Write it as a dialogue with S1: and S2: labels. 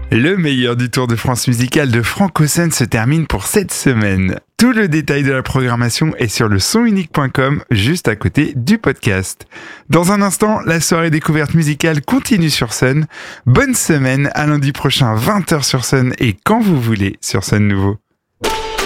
S1: Le meilleur du Tour de France musical de Franck Ossen se termine pour cette semaine. Tout le détail de la programmation est sur le sonunique.com, juste à côté du podcast. Dans un instant, la soirée découverte musicale continue sur Sun. Bonne semaine, à lundi prochain 20h sur Sun et quand vous voulez sur Sun Nouveau.